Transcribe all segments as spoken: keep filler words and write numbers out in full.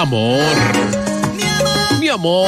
Amor. Mi amor.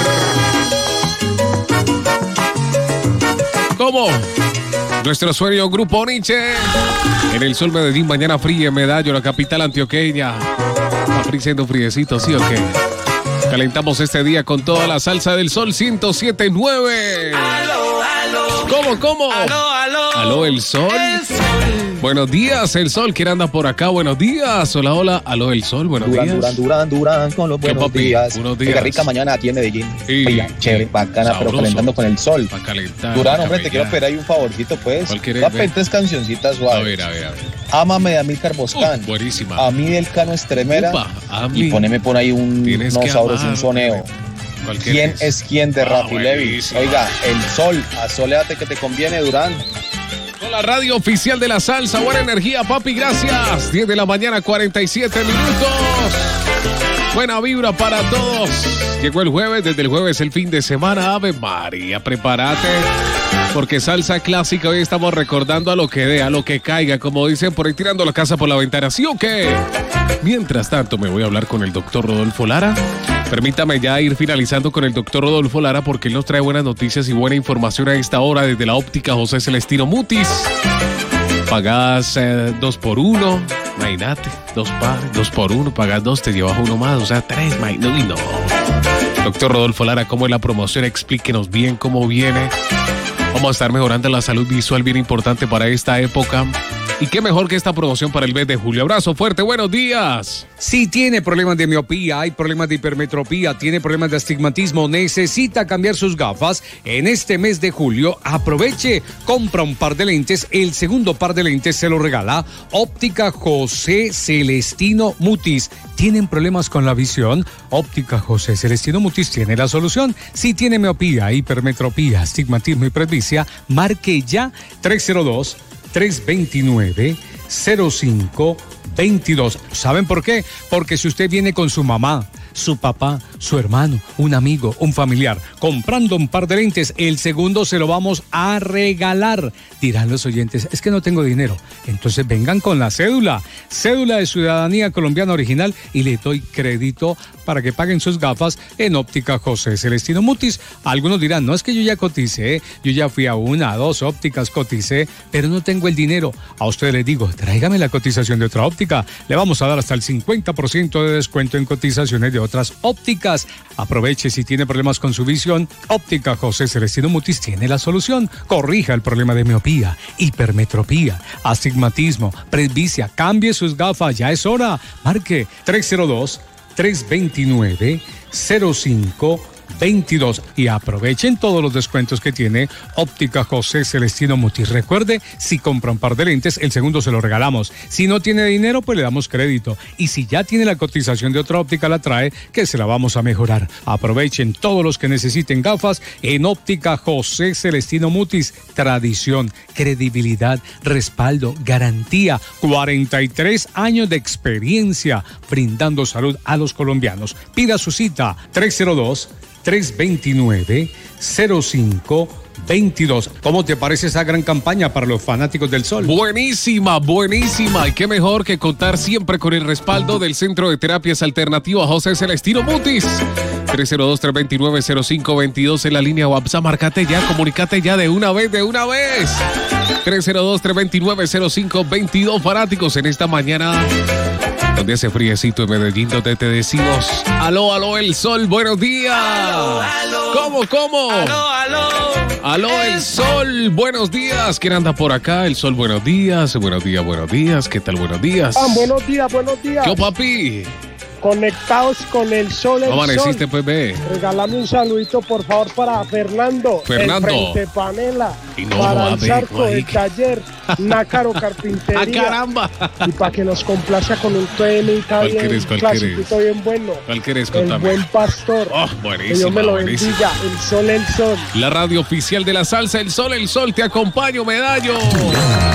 ¿Cómo? Nuestro sueño Grupo Nietzsche. En el sol Medellín, mañana fría en Medallo, la capital antioqueña. Está friendo friecito, ¿sí o qué? Calentamos este día con toda la salsa del sol ciento siete punto nueve. Aló, aló. ¿Cómo, cómo? Aló, aló. Aló, el sol. El sol. Buenos días, el sol. ¿Quién anda por acá? Buenos días. Hola, hola. Aló, el sol. Buenos Durán, días. Durán, Durán, Durán, con los ¿Qué, buenos papi? días. Buenos días. Qué rica mañana aquí en Medellín. Sí. Oiga, chévere, bacana, Sabroso. pero calentando con el sol. Para calentar. Durán, pa' hombre, te quiero camellar. pedir ahí un favorcito, pues. ¿Cuál querés, Voy a ve? pedir tres cancioncitas A suaves. ver, a ver, a ver. Ámame de Amílcar Boscán. Uh, buenísima. A mí del Cano Estremera. Upa, a mí. Y poneme por ahí un Tienes no que sabroso, amar. un soneo. ¿Cuál ¿Quién querés? es quién de Ah, Rafi Levi? buenísima. Oiga, el sol, asoléate que te conviene, Durán. Con la radio oficial de la salsa. Buena energía, papi, gracias. diez de la mañana, cuarenta y siete minutos. Buena vibra para todos. Llegó el jueves, desde el jueves el fin de semana. Ave María, prepárate. Porque salsa clásica, hoy estamos recordando a lo que dé, a lo que caiga, como dicen por ahí, tirando la casa por la ventana. ¿Sí o qué? Mientras tanto, me voy a hablar con el doctor Rodolfo Lara. Permítame ya ir finalizando con el doctor Rodolfo Lara porque él nos trae buenas noticias y buena información a esta hora desde la óptica José Celestino Mutis. Pagás eh, dos por uno, imagínate, dos pares, dos por uno, pagás dos, te llevas uno más, o sea, tres, imagínate, uy, no. Doctor Rodolfo Lara, ¿cómo es la promoción? Explíquenos bien cómo viene. Vamos a estar mejorando la salud visual, bien importante para esta época. Y qué mejor que esta promoción para el mes de julio. Abrazo fuerte, buenos días. Si tiene problemas de miopía, hay problemas de hipermetropía, tiene problemas de astigmatismo, necesita cambiar sus gafas, en este mes de julio aproveche, compra un par de lentes, el segundo par de lentes se lo regala Óptica José Celestino Mutis. ¿Tienen problemas con la visión? Óptica José Celestino Mutis tiene la solución. Si tiene miopía, hipermetropía, astigmatismo y presbicia, marque ya tres cero dos, tres dos nueve, cero cinco dos dos. ¿Saben por qué? Porque si usted viene con su mamá, su papá, su hermano, un amigo, un familiar, comprando un par de lentes, el segundo se lo vamos a regalar. Dirán los oyentes, es que no tengo dinero. Entonces vengan con la cédula, cédula de ciudadanía colombiana original y le doy crédito para que paguen sus gafas en Óptica José Celestino Mutis. Algunos dirán, no, es que yo ya coticé, yo ya fui a una, a dos ópticas, coticé, pero no tengo el dinero. A ustedes les digo, tráigame la cotización de otra óptica. Le vamos a dar hasta el cincuenta por ciento de descuento en cotizaciones de otras ópticas. Aproveche si tiene problemas con su visión. Óptica José Celestino Mutis tiene la solución. Corrija el problema de miopía, hipermetropía, astigmatismo, presbicia. Cambie sus gafas, ya es hora. Marque tres cero dos, tres dos nueve, cero cinco veintidós y aprovechen todos los descuentos que tiene Óptica José Celestino Mutis. Recuerde, si compra un par de lentes, el segundo se lo regalamos. Si no tiene dinero, pues le damos crédito. Y si ya tiene la cotización de otra óptica, la trae, que se la vamos a mejorar. Aprovechen todos los que necesiten gafas en Óptica José Celestino Mutis. Tradición, credibilidad, respaldo, garantía. cuarenta y tres años de experiencia brindando salud a los colombianos. Pida su cita tres cero dos, tres dos nueve, cero cinco veintidós. ¿Cómo te parece esa gran campaña para los fanáticos del sol? Buenísima, buenísima. Y qué mejor que contar siempre con el respaldo del Centro de Terapias Alternativas José Celestino Mutis. tres cero dos, tres dos nueve, cero cinco veintidós en la línea WhatsApp. Márcate ya, comunícate ya de una vez, de una vez. tres cero dos, tres dos nueve, cero cinco veintidós. Fanáticos en esta mañana donde hace friecito en Medellín, donde te decimos aló, aló, el sol, buenos días. Aló, aló. ¿Cómo, cómo? Aló, aló. Aló, el sol, buenos días. ¿Quién anda por acá? El sol, buenos días. Buenos días, buenos días. ¿Qué tal, buenos días? Ah, buenos días, buenos días. ¿Qué, papi? Conectados con el sol, el ¿Cómo amaneciste, sol. pues, ve? Regálame un saludito, por favor, para Fernando. Fernando. El Frente Panela. Y no, para a el ver, Zarco, el marica. taller. Nácaro Carpintería. ¡Ah, caramba! Y para que nos complazca con un temita ¿Cuál bien, querés, cuál clasiquito querés? bien bueno. ¿Cuál querés? El Contame. buen pastor. Oh, Que buenísimo, Dios me lo buenísimo. bendiga. El sol, el sol. La radio oficial de la salsa, el sol, el sol, te acompaño, Medallo.